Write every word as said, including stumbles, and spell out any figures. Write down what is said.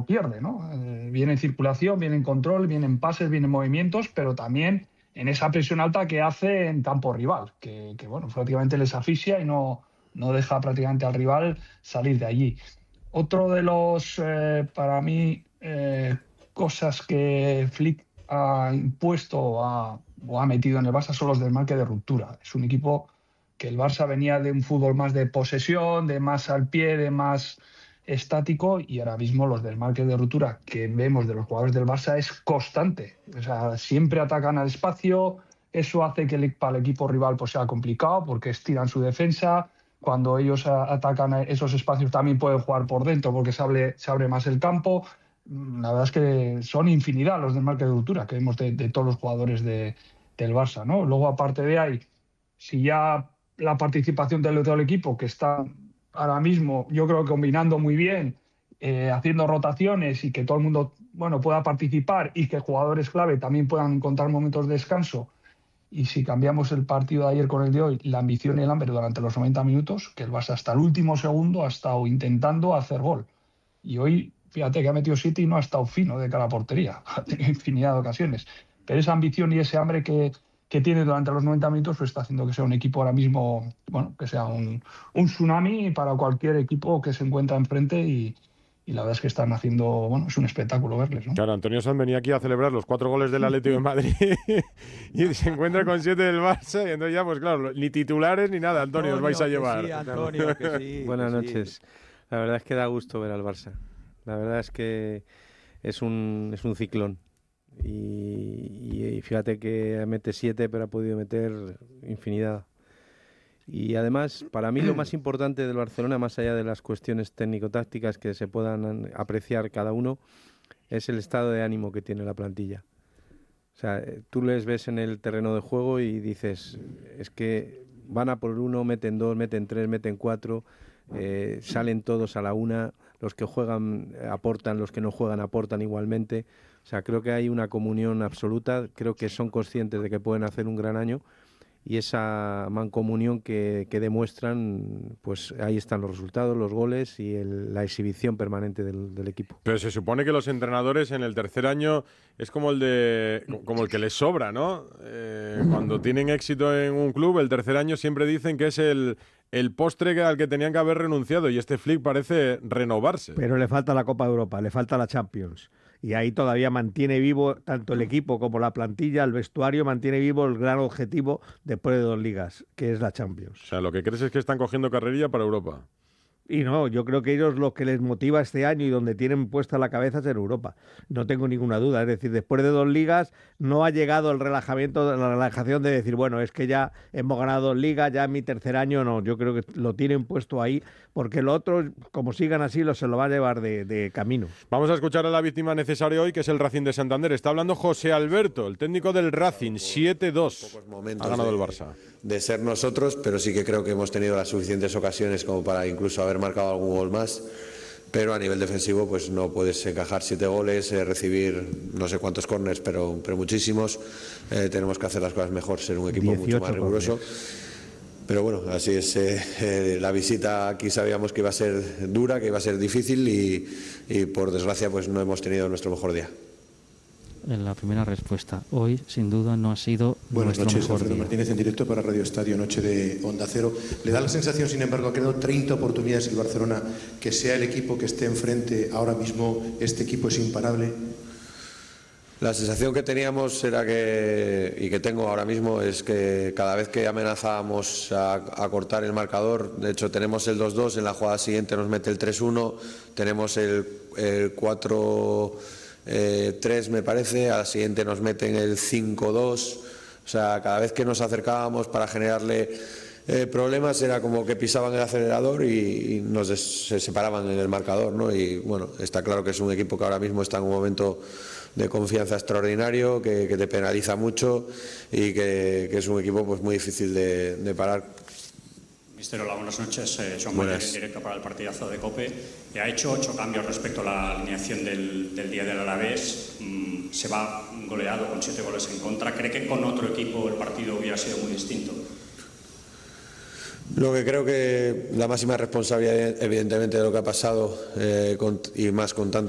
no pierde, ¿no? Eh, viene en circulación, viene en control, viene en pases, viene en movimientos, pero también en esa presión alta que hace en campo rival, que, que bueno, prácticamente les asfixia y no, no deja prácticamente al rival salir de allí. Otro de los, eh, para mí, eh, cosas que Flick ha impuesto a, o ha metido en el Barça son los desmarques de ruptura. Es un equipo que el Barça venía de un fútbol más de posesión, de más al pie, de más estático, y ahora mismo los desmarques de ruptura que vemos de los jugadores del Barça es constante. O sea, siempre atacan al espacio, eso hace que el, para el equipo rival pues, sea complicado porque estiran su defensa. Cuando ellos atacan esos espacios también pueden jugar por dentro porque se abre, se abre más el campo. La verdad es que son infinidad los desmarques de ruptura que vemos de, de todos los jugadores de, del Barça, ¿no? Luego, aparte de ahí, si ya la participación del otro equipo, que está ahora mismo, yo creo que combinando muy bien, eh, haciendo rotaciones y que todo el mundo bueno, pueda participar y que jugadores clave también puedan encontrar momentos de descanso. Y si cambiamos el partido de ayer con el de hoy, la ambición y el hambre durante los noventa minutos, que el Barça hasta el último segundo ha estado intentando hacer gol. Y hoy, fíjate que ha metido siete y no ha estado fino de cara a portería. Ha tenido infinidad de ocasiones. Pero esa ambición y ese hambre que, que tiene durante los noventa minutos pues está haciendo que sea un equipo ahora mismo, bueno, que sea un, un tsunami para cualquier equipo que se encuentra enfrente y, y la verdad es que están haciendo, bueno, es un espectáculo verles, ¿no? Claro, Antonio Sanz venía aquí a celebrar los cuatro goles del Atlético de Madrid y se encuentra con siete del Barça y entonces ya, pues claro, ni titulares ni nada, Antonio, Antonio os vais a llevar. Sí, Antonio, que sí. Buenas que noches. Sí. La verdad es que da gusto ver al Barça. La verdad es que es un, es un ciclón. Y, y fíjate que mete siete, pero ha podido meter infinidad. Y además, para mí lo más importante del Barcelona, más allá de las cuestiones técnico-tácticas que se puedan apreciar cada uno, es el estado de ánimo que tiene la plantilla. O sea, tú les ves en el terreno de juego y dices, es que van a por uno, meten dos, meten tres, meten cuatro, eh, salen todos a la una, los que juegan aportan, los que no juegan aportan igualmente. O sea, creo que hay una comunión absoluta, creo que son conscientes de que pueden hacer un gran año. Y esa mancomunión que, que demuestran, pues ahí están los resultados, los goles y el, la exhibición permanente del, del equipo. Pero se supone que los entrenadores en el tercer año es como el de como el que les sobra, ¿no? Eh, cuando tienen éxito en un club, el tercer año siempre dicen que es el, el postre al que tenían que haber renunciado y este Flick parece renovarse. Pero le falta la Copa de Europa, le falta la Champions. Y ahí todavía mantiene vivo tanto el equipo como la plantilla, el vestuario, mantiene vivo el gran objetivo después de dos ligas, que es la Champions. O sea, lo que crees es que están cogiendo carrerilla para Europa. Y no, yo creo que ellos lo que les motiva este año y donde tienen puesta la cabeza es en Europa. No tengo ninguna duda. Es decir, después de dos ligas no ha llegado el relajamiento, la relajación de decir, bueno, es que ya hemos ganado dos ligas, ya en mi tercer año no. Yo creo que lo tienen puesto ahí porque lo otro, como sigan así, lo, se lo va a llevar de, de camino. Vamos a escuchar a la víctima necesaria hoy, que es el Racing de Santander. Está hablando José Alberto, el técnico del Racing, siete dos. Ha ganado el Barça. De ser nosotros, pero sí que creo que hemos tenido las suficientes ocasiones como para incluso haber marcado algún gol más, pero a nivel defensivo pues no puedes encajar siete goles, eh, recibir no sé cuántos córners, pero, pero muchísimos, eh, tenemos que hacer las cosas mejor, ser un equipo mucho más riguroso. Pero bueno, así es, eh, eh, la visita aquí sabíamos que iba a ser dura, que iba a ser difícil y, y por desgracia pues no hemos tenido nuestro mejor día. En la primera respuesta, hoy sin duda no ha sido Buenas nuestro noches, mejor Alfredo día. Martínez en directo para Radio Estadio, noche de Onda Cero. ¿Le da la sensación, sin embargo, ha creado treinta oportunidades el Barcelona, que sea el equipo que esté enfrente ahora mismo, este equipo es imparable? La sensación que teníamos era que, y que tengo ahora mismo, es que cada vez que amenazábamos a, a cortar el marcador, de hecho tenemos el dos dos, en la jugada siguiente nos mete el tres uno, tenemos el, el cuatro tres me parece, a la siguiente nos meten el cinco dos, o sea, cada vez que nos acercábamos para generarle eh, problemas era como que pisaban el acelerador y, y nos des, se separaban en el marcador, ¿no? Y bueno, está claro que es un equipo que ahora mismo está en un momento de confianza extraordinario, que, que te penaliza mucho y que, que es un equipo pues muy difícil de, de parar. Mister, hola, buenas noches. Eh, Joan Mayer, en directo para el partidazo de COPE. Eh, ha hecho ocho cambios respecto a la alineación del, del día del Alavés. Mm, se va goleado con siete goles en contra. ¿Cree que con otro equipo el partido hubiera sido muy distinto? Lo que creo que la máxima responsabilidad, evidentemente, de lo que ha pasado, eh, con, y más contando